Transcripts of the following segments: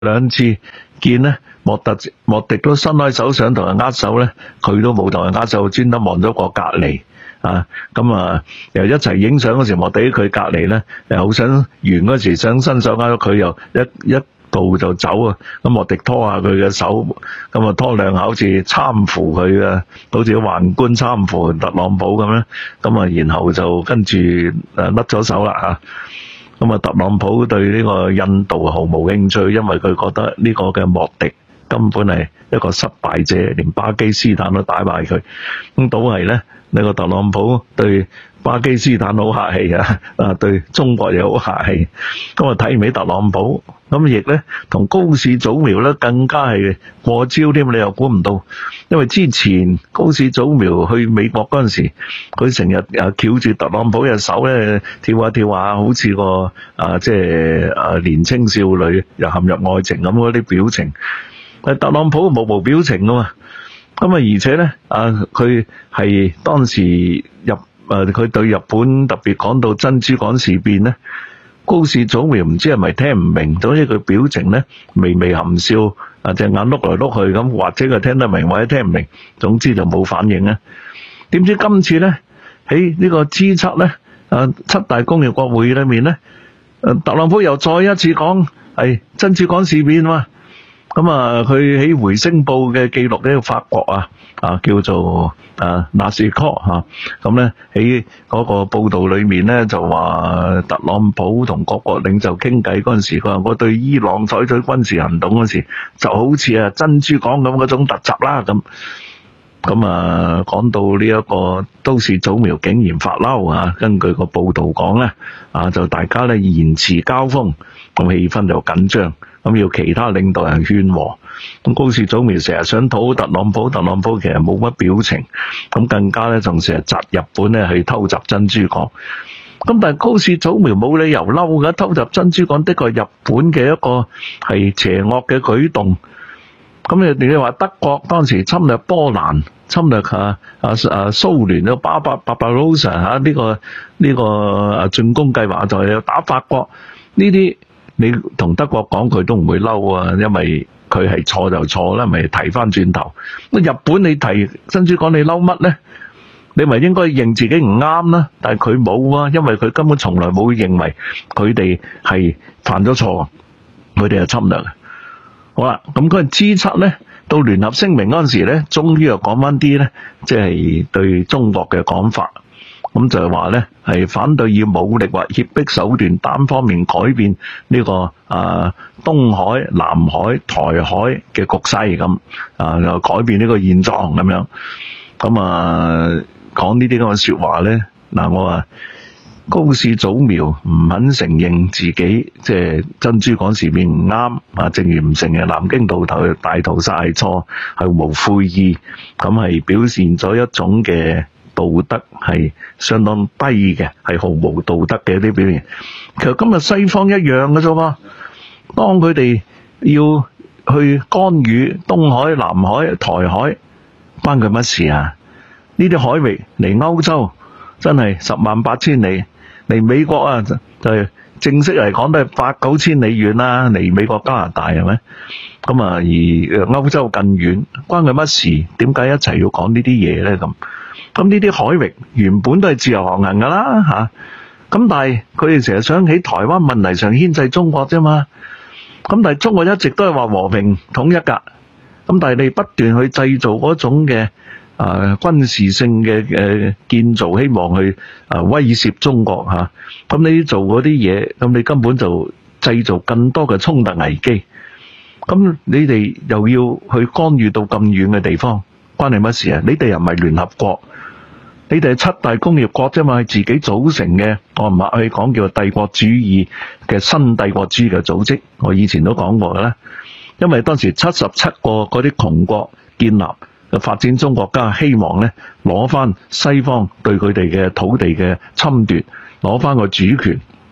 兩次見咧，莫迪都伸開手想同人握手咧，佢都冇同人握手，專登望咗過隔離啊。咁啊，又一齊影相嗰時，莫迪喺佢隔離咧，又好想完嗰時想伸手握咗佢，又一步就走啊。咁莫迪拖下佢嘅手，咁啊拖兩下，好似攙扶佢嘅，好似宦官攙扶特朗普咁咧。咁啊，然後就跟住甩咗手啦嚇。咁啊，特朗普對呢個印度毫無興趣，因為佢覺得呢個嘅莫迪根本係一個失敗者，連巴基斯坦都打敗佢。咁倒係咧，呢個特朗普對巴基斯坦好客氣啊，對中國又好客氣。咁啊睇唔起特朗普，咁亦咧同高市早苗咧更加係過招添，你又估唔到。因為之前高市早苗去美國嗰陣時，佢成日翹住特朗普嘅手咧，跳下跳下，好似個即係年青少女又陷入愛情咁嗰啲表情。但特朗普冇表情噶嘛。咁啊，而且咧佢係當時佢對日本特別講到珍珠港事變咧，高市早苗唔知係咪聽唔明，總之佢表情咧微微含笑，隻眼碌來碌去咁，或者佢聽得明，或者聽唔明，總之就冇反應啊。點知今次咧喺呢個 G7 咧七大工業國會議裏面咧，特朗普又再一次講係珍珠港事變嘛。咁啊，佢喺回聲報嘅記錄呢個法國叫做納斯科嚇，咁咧喺嗰個報導裏面咧就話特朗普同各國領袖傾偈嗰陣時，佢話我對伊朗採取軍事行動嗰時就好似珍珠港咁嗰種突襲啦咁。咁啊，講到呢一個都市早苗竟然發嬲啊！根據個報導講咧，就大家咧言辭交鋒，咁氣氛就緊張，咁要其他領導人勸和。咁高市早苗成日想討特朗普，特朗普其實冇乜表情，咁更加咧仲成日窒日本咧去偷襲珍珠港。咁但係高市早苗冇理由嬲嘅，偷襲珍珠港的確係日本嘅一個係邪惡嘅舉動。咁你話德國當時侵略波蘭、侵略蘇聯嘅巴巴羅薩呢個進攻計劃就係打法國，呢啲你同德國講佢都唔會嬲啊，因為佢係錯就錯啦，咪提翻轉頭。日本你提珍珠港你嬲乜咧？你咪應該認自己唔啱啦，但係佢冇啊，因為佢根本從來冇認為佢哋係犯咗錯，佢哋係侵略。好啦，咁佢 G7咧到聯合聲明嗰陣時咧，終於又講翻啲咧，即係對中國嘅講法。咁就係話咧，係反對以武力或脅迫手段單方面改變呢個東海、南海、台海嘅局勢咁，又改變呢個現狀咁樣。咁講呢啲咁嘅說話咧，我話高市早苗唔肯承認自己即係珍珠港事變唔啱正如唔承認南京大屠殺係錯，係無悔意，咁係表現咗一種嘅道德係相當低嘅，係毫無道德嘅啲表現。其實今日西方一樣嘅啫嘛，當佢哋要去干預東海、南海、台海，關佢乜事啊？呢啲海域離歐洲真係108000里，離美國就係正式嚟講都係8-9千里遠啦，離美國加拿大係咪？咁而歐洲更遠，關佢乜事？點解一齊要講呢啲嘢咧？咁呢啲海域原本都係自由航行噶啦嚇，咁但係佢哋成日想喺台灣問題上牽制中國啫嘛。咁但係中國一直都係話和平統一㗎，咁但係你不斷去製造嗰種嘅軍事性嘅建造，希望去威脅中國嚇。咁你做嗰啲嘢，咁你根本就製造更多嘅衝突危機。咁你哋又要去干預到咁遠嘅地方，關你乜事啊？你哋又唔係聯合國，你哋係七大工業國啫嘛，係自己組成嘅。我唔係去講叫帝國主義嘅新帝國主義嘅組織，我以前都講過嘅啦。因為當時77個嗰啲窮國建立嘅發展中國家，希望咧攞翻西方對佢哋嘅土地嘅侵奪，攞翻個主權。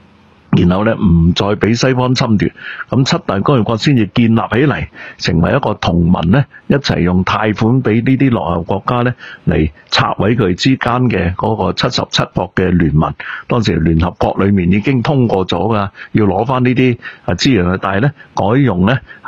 然後咧唔再俾西方侵奪，咁七大工業國先至建立起嚟，成為一個同盟咧，一齊用貸款俾呢啲落後國家咧嚟拆毀佢之間嘅嗰個77國嘅聯盟。當時聯合國裏面已經通過咗噶，要攞翻呢啲資源去，但係咧改用咧